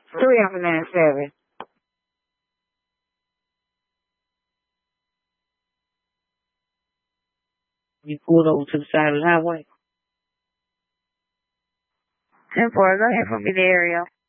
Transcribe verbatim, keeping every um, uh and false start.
Three off of ninety-seven. You pulled over to the side of the highway. ten four, go ahead for me, the area.